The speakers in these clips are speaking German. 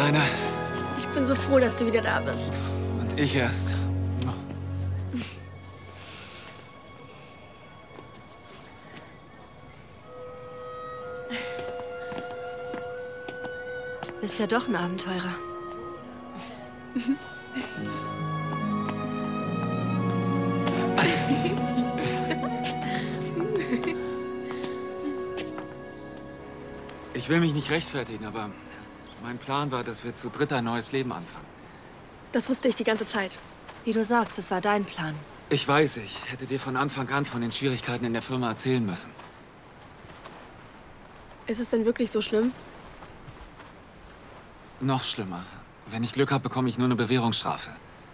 Kleine. Ich bin so froh, dass du wieder da bist. Und ich erst. Bist ja doch ein Abenteurer. Ich will mich nicht rechtfertigen, aber mein Plan war, dass wir zu dritt ein neues Leben anfangen. Das wusste ich die ganze Zeit. Wie du sagst, es war dein Plan. Ich weiß, ich hätte dir von Anfang an von den Schwierigkeiten in der Firma erzählen müssen. Ist es denn wirklich so schlimm? Noch schlimmer. Wenn ich Glück habe, bekomme ich nur eine Bewährungsstrafe.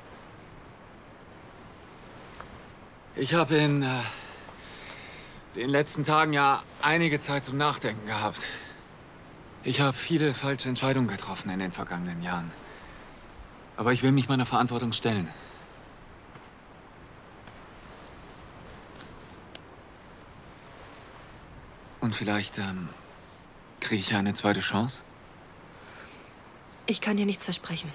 Ich habe in den letzten Tagen ja einige Zeit zum Nachdenken gehabt. Ich habe viele falsche Entscheidungen getroffen in den vergangenen Jahren. Aber ich will mich meiner Verantwortung stellen. Und vielleicht kriege ich eine zweite Chance? Ich kann dir nichts versprechen.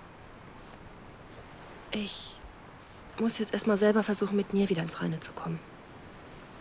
Ich muss jetzt erst mal selber versuchen, mit mir wieder ins Reine zu kommen.